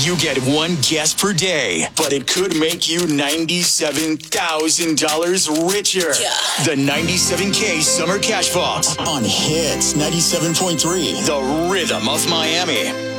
You get one guest per day, but it could make you $97,000 richer. Yeah. The 97K Summer Cash Box on Hits 97.3, the rhythm of Miami.